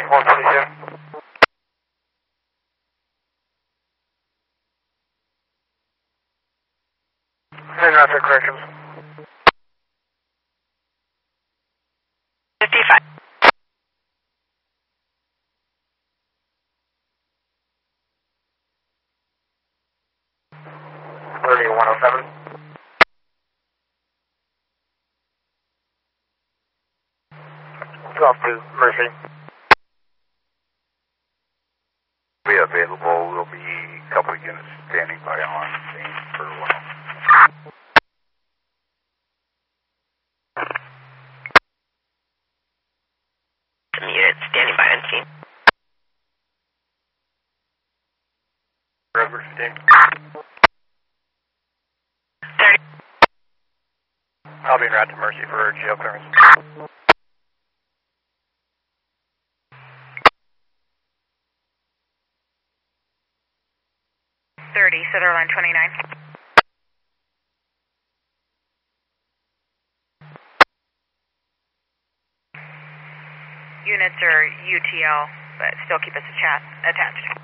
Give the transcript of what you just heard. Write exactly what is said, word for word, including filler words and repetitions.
one twenty-seven. And after corrections. fifty-five. thirty, one oh seven. Off to Mercy. Be available. There'll be a couple of units standing by on scene for a while. Some units standing by on scene. Rover fifteen. thirty. I'll be en route to Mercy for jail clearance. thirty, Sutherland twenty-nine. Units are U T L, but still keep us a chat attached.